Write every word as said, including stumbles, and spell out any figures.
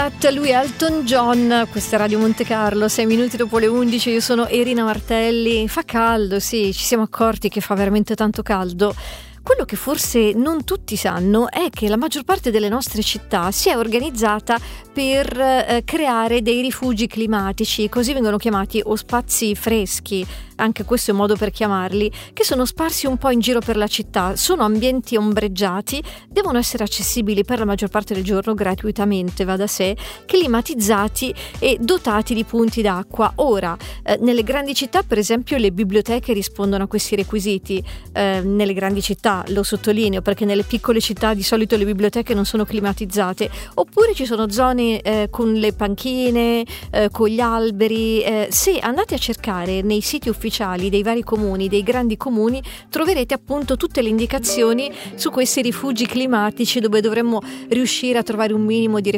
Cat, lui è Elton John, questa è Radio Monte Carlo, sei minuti dopo le undici, io sono Erina Martelli. Fa caldo, sì, ci siamo accorti che fa veramente tanto caldo. Quello che forse non tutti sanno è che la maggior parte delle nostre città si è organizzata per eh, creare dei rifugi climatici, così vengono chiamati, o spazi freschi, anche questo è un modo per chiamarli, che sono sparsi un po' in giro per la città. Sono ambienti ombreggiati, devono essere accessibili per la maggior parte del giorno gratuitamente, va da sé, climatizzati e dotati di punti d'acqua. Ora, eh, nelle grandi città, per esempio, le biblioteche rispondono a questi requisiti. Eh, nelle grandi città, lo sottolineo, perché nelle piccole città di solito le biblioteche non sono climatizzate, oppure ci sono zone eh, con le panchine, eh, con gli alberi. Eh, se andate a cercare nei siti ufficiali dei vari comuni, dei grandi comuni, troverete appunto tutte le indicazioni su questi rifugi climatici dove dovremmo riuscire a trovare un minimo di